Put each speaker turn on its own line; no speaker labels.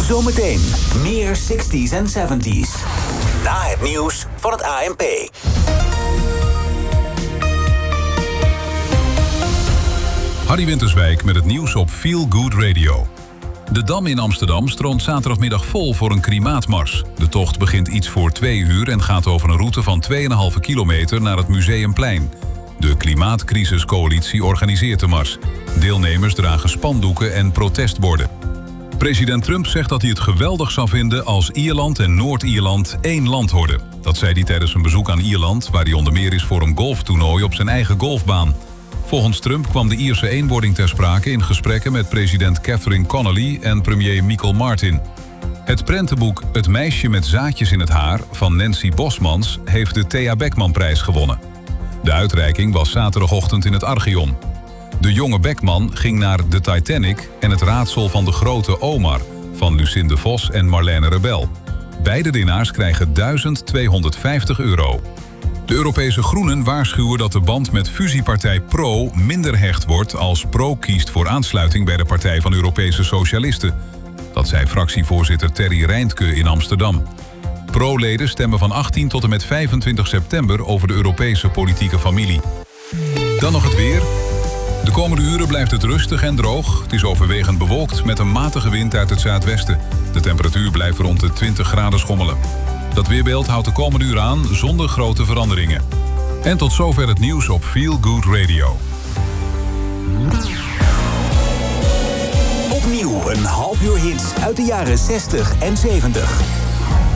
Zometeen meer 60s en 70s. Na het nieuws van het ANP.
Harry Winterswijk met het nieuws op Feel Good Radio. De Dam in Amsterdam stroomt zaterdagmiddag vol voor een klimaatmars. De tocht begint iets voor 2 uur en gaat over een route van 2,5 kilometer naar het Museumplein. De Klimaatcrisiscoalitie organiseert de mars. Deelnemers dragen spandoeken en protestborden. President Trump zegt dat hij het geweldig zou vinden als Ierland en Noord-Ierland 1 land worden. Dat zei hij tijdens een bezoek aan Ierland, waar hij onder meer is voor een golftoernooi op zijn eigen golfbaan. Volgens Trump kwam de Ierse eenwording ter sprake in gesprekken met president Catherine Connolly en premier Michael Martin. Het prentenboek Het meisje met zaadjes in het haar van Nancy Bosmans heeft de Thea Beckman-prijs gewonnen. De uitreiking was zaterdagochtend in het Archeon. De jonge Beckman ging naar de Titanic en het raadsel van de grote Omar van Lucinde Vos en Marlène Rebel. Beide winnaars krijgen €1250. De Europese Groenen waarschuwen dat de band met fusiepartij PRO minder hecht wordt als PRO kiest voor aansluiting bij de Partij van Europese Socialisten. Dat zei fractievoorzitter Terry Reintke in Amsterdam. PRO-leden stemmen van 18 tot en met 25 september over de Europese politieke familie. Dan nog het weer. De komende uren blijft het rustig en droog. Het is overwegend bewolkt met een matige wind uit het zuidwesten. De temperatuur blijft rond de 20 graden schommelen. Dat weerbeeld houdt de komende uren aan zonder grote veranderingen. En tot zover het nieuws op Feel Good Radio.
Opnieuw een half uur hits uit de jaren 60 en 70.